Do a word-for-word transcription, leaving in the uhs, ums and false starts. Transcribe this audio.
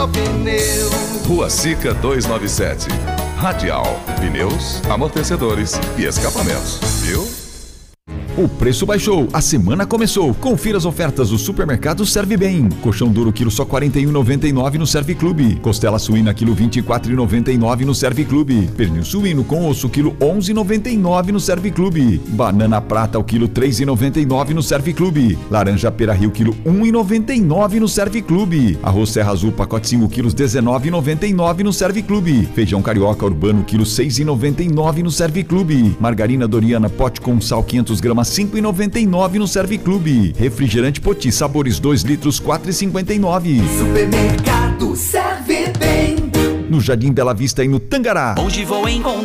Rua Sica duzentos e noventa e sete. Radial, pneus, amortecedores e escapamentos. Viu? O preço baixou, a semana começou. Confira as ofertas do supermercado Serve Bem. Colchão duro quilo só quarenta e um reais e noventa e nove centavos no Serve Clube. Costela suína quilo vinte e quatro reais e noventa e nove centavos no Serve Clube. Pernil suíno com osso quilo onze reais e noventa e nove centavos no Serve Clube. Banana prata o quilo três reais e noventa e nove centavos no Serve Clube. Laranja pera rio quilo um real e noventa e nove centavos no Serve Clube. Arroz Serra Azul pacote cinco quilos dezenove reais e noventa e nove centavos no Serve Clube. Feijão carioca urbano quilo seis reais e noventa e nove centavos no Serve Clube. Margarina Doriana pote com sal quinhentas gramas cinco reais e noventa e nove centavos no Serve Clube. Refrigerante Poti sabores dois litros quatro reais e cinquenta e nove centavos. Supermercado Serve Bem. No Jardim Bela Vista e no Tangará. Hoje vou encontrar